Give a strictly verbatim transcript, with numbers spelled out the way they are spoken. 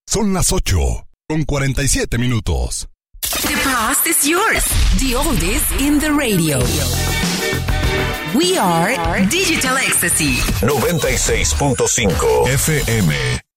Son las ocho con cuarenta y siete minutos. The past is yours. The oldies in the radio. We are Digital Ecstasy. noventa y seis punto cinco F M.